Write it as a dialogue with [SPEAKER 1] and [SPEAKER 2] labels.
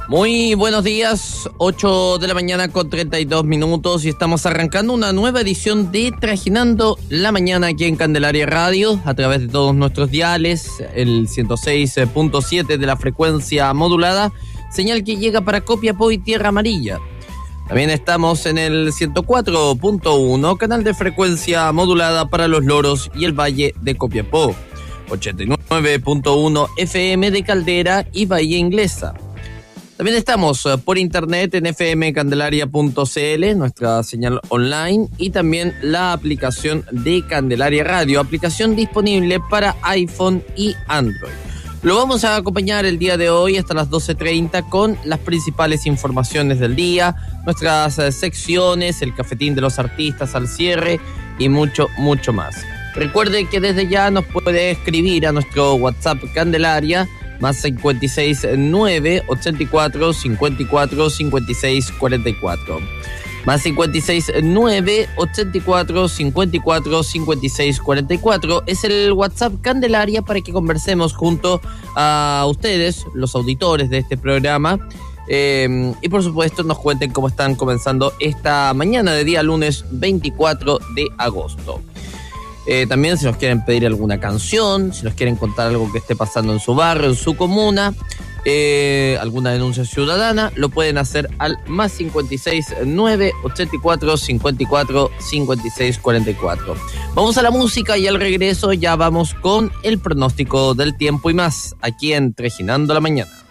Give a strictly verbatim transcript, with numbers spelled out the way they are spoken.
[SPEAKER 1] Muy buenos días, ocho de la mañana con treinta y dos minutos y estamos arrancando una nueva edición de Trajinando la Mañana aquí en Candelaria Radio a través de todos nuestros diales, el ciento seis punto siete de la frecuencia modulada, señal que llega para Copiapó y Tierra Amarilla. También estamos en el ciento cuatro punto uno, canal de frecuencia modulada para Los Loros y el Valle de Copiapó, ochenta y nueve punto uno F M de Caldera y Bahía Inglesa. También estamos por internet en f m candelaria punto c l, nuestra señal online, y también la aplicación de Candelaria Radio, aplicación disponible para iPhone y Android. Lo vamos a acompañar el día de hoy hasta las doce treinta con las principales informaciones del día, nuestras secciones, el cafetín de los artistas al cierre y mucho, mucho más. Recuerde que desde ya nos puede escribir a nuestro WhatsApp Candelaria, más cincuenta y seis nueve ochenta y cuatro cincuenta y cuatro cincuenta y seis cuarenta y cuatro. Más cincuenta y seis nueve ochenta y cuatro cincuenta y cuatro cincuenta y seis cuarenta y cuatro es el WhatsApp Candelaria para que conversemos junto a ustedes, los auditores de este programa, eh, y por supuesto nos cuenten cómo están comenzando esta mañana de día lunes veinticuatro de agosto. Eh, también si nos quieren pedir alguna canción, si nos quieren contar algo que esté pasando en su barrio, en su comuna, eh, alguna denuncia ciudadana, lo pueden hacer al más cincuenta y seis nueve ochenta y cuatro cincuenta y cuatro cincuenta y seis cuarenta y cuatro. Vamos a la música y al regreso ya vamos con el pronóstico del tiempo y más, aquí en Trajinando la Mañana.